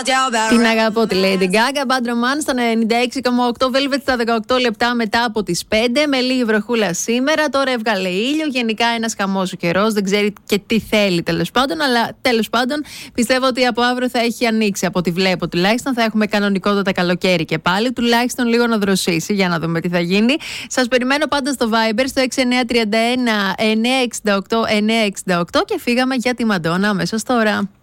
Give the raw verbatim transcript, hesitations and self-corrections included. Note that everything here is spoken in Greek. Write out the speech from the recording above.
Την αγαπώ τη Lady Gaga. Bad Romance στα ενενήντα έξι κόμμα οκτώ, Velvet στα δεκαοκτώ λεπτά μετά από τις πέντε. Με λίγη βροχούλα σήμερα. Τώρα έβγαλε ήλιο. Γενικά ένας χαμός ο καιρός. Δεν ξέρει και τι θέλει τέλος πάντων. Αλλά τέλος πάντων πιστεύω ότι από αύριο θα έχει ανοίξει. Από ό,τι βλέπω τουλάχιστον θα έχουμε κανονικότατα καλοκαίρι και πάλι. Τουλάχιστον λίγο να δροσίσει. Για να δούμε τι θα γίνει. Σας περιμένω πάντα στο Viber στο έξι εννιά τρία ένα εννιά έξι οκτώ εννιά έξι οκτώ και φύγαμε για τη Μαντόνα αμέσως τώρα.